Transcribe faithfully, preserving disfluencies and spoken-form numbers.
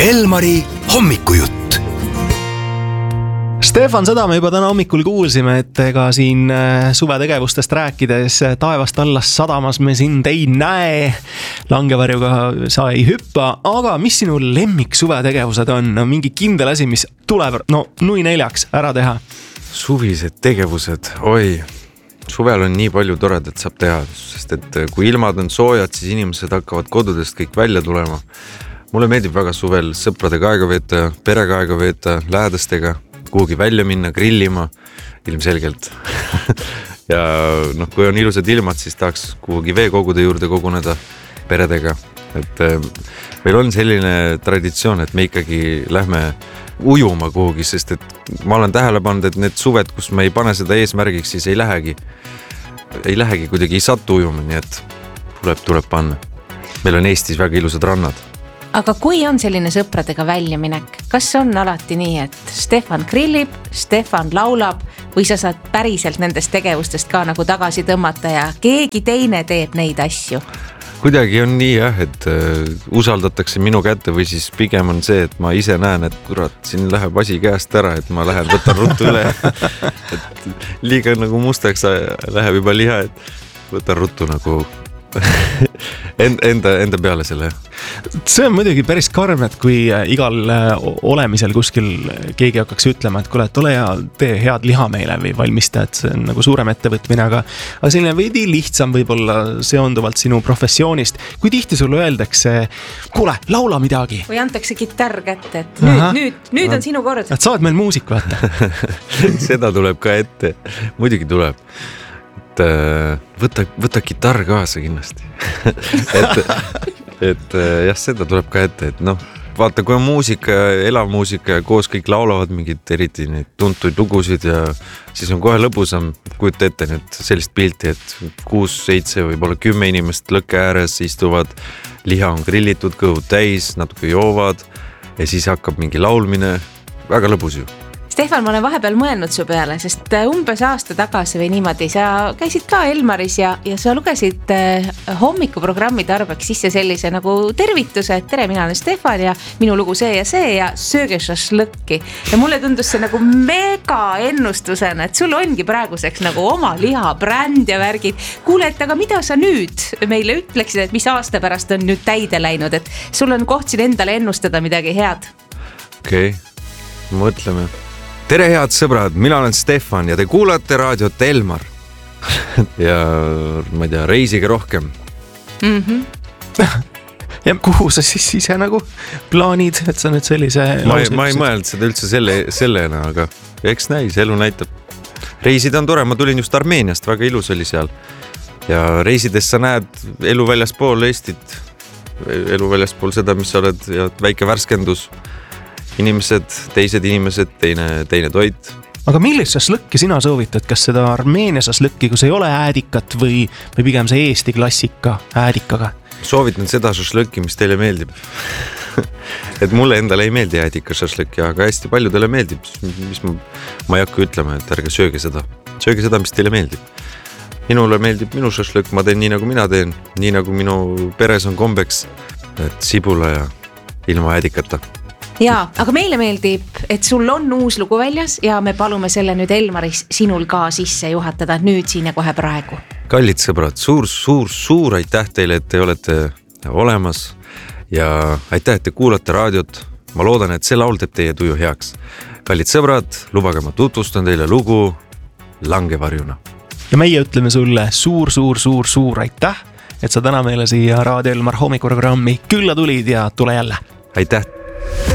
Elmari hommikujutt. Stefan, seda me juba täna hommikul kuulsime, et ega siin suvetegevustest rääkides taevast allas sadamas me sind ei näe. Langevarjuga sa ei hüppa, aga mis sinu lemmik suvetegevused on? No, mingi kindel asi, mis tuleb no nui neljaks ära teha? Suvised tegevused, oi, suvel on nii palju toredat saab teha, sest et kui ilmad on soojad, siis inimesed hakkavad kodudest kõik välja tulema. Mulle meeldib väga suvel sõpradega aega veeta, perega aega veeta, lähedastega, kuhugi välja minna, grillima, ilmselgelt. ja noh, kui on ilusad ilmad, siis tahaks kuhugi veekogude juurde koguneda peredega. Et meil on selline traditsioon, et me ikkagi lähme ujuma kuhugi, sest et ma olen tähele pannud, et need suved, kus me ei pane seda eesmärgiks, siis ei lähegi, ei lähegi kuidagi, ei satu ujuma, nii et tuleb, tuleb panna. Meil on Eestis väga ilusad rannad. Aga kui on selline sõpradega väljaminek, kas on alati nii, et Stefan grillib, Stefan laulab või sa saad päriselt nendest tegevustest ka nagu tagasi tõmmata ja keegi teine teeb neid asju? Kuidagi on nii jah, et uh, usaldatakse minu kätte või siis pigem on see, et ma ise näen, et kurat, siin läheb asi käest ära, et ma lähen, võtan ruttu üle. et liiga nagu mustaks läheb juba liha, et võtan ruttu nagu enda, enda peale selle. See on muidugi päris karm, et kui igal olemisel kuskil keegi hakkaks ütlema, et kuule, et ole ja tee head liha meile või valmista, et see on nagu suurem ettevõtmine, aga, aga selline veidi lihtsam võib-olla seonduvalt sinu professioonist. Kui tihti sulle öeldakse, kuule, laula midagi. Või antakse kitarr kätte, et nüüd, Aha. nüüd, nüüd on sinu kord. Et sa oled meil muusik, vaata. Seda tuleb ka ette. Muidugi tuleb. Et võta, võta kitarr kaasa kindlasti. et, et jah, seda tuleb ka ette, et noh, vaata, kui on muusika, elav muusika ja koos kõik laulavad mingid eriti neid tuntuid lugusid ja siis on kohe lõbusam, kujuta ette nüüd sellist pilti, et kuus, seitse, võib-olla kümme inimest lõkke ääres istuvad, liha on grillitud, kõhud täis, natuke joovad ja siis hakkab mingi laulmine, väga lõbus ju. Stefan, ma olen vahepeal mõelnud su peale, sest umbes aasta tagasi või niimoodi sa käisid ka Elmaris ja, ja sa lugesid hommikuprogrammi tarbeks sisse sellise nagu tervituse, et tere, mina olen Stefan ja minu lugu see ja see ja sööge šašlõkki. Ja mulle tundus see nagu mega ennustusena, et sul ongi praeguseks nagu oma liha, bränd ja värgid. Kuule, et aga mida sa nüüd meile ütleksid, et mis aasta pärast on nüüd täide läinud, et sul on koht siin endale ennustada midagi head? Okei, okay. Mõtleme. Tere head sõbrad, mina olen Stefan ja te kuulate raadiot Elmar. ja ma ei tea, reisige rohkem. Mm-hmm. ja kuhu sa siis ise nagu plaanid, et sa nüüd sellise... Ma ei, ma ei mõelnud seda üldse selle, sellena, aga eks näis, elu näitab. Reisida on tore, ma tulin just Armeeniast, väga ilus oli seal. Ja reisides sa näed elu väljaspool Eestit, elu väljaspool seda, mis sa oled ja väike värskendus. Inimesed, teised inimesed, teine, teine toit. Aga millist šašlõkki sina soovitad? Kas seda Armeenia šašlõkki, kus ei ole äädikat või, või pigem see Eesti klassika äädikaga? Soovitan seda šašlõkki, mis teile meeldib. et mulle endale ei meeldi äädika šašlõkki, aga hästi paljudele meeldib. Mis ma, ma ei hakka ütlema, et ärge sööge seda. Sööge seda, mis teile meeldib. Minule meeldib minu šašlõkk, ma teen nii, nagu mina teen. Nii, nagu minu peres on kombeks, et sibula ja ilma äädikata. Jaa, aga meile meeldib, et sul on uus lugu väljas ja me palume selle nüüd Elmaris sinul ka sisse juhatada nüüd siin ja kohe praegu. Kallid sõbrad, suur, suur, suur aitäh teile, et te olete olemas ja aitäh, et te kuulate raadiot. Ma loodan, et see laul teeb teie tuju heaks. Kallid sõbrad, lubage ma tutvustan teile lugu Langevarjuna. Ja meie ütleme sulle suur, suur, suur, suur aitäh, et sa täna meile siia Raadio Elmar hommikuprogrammi külla tulid ja tule jälle. Aitäh!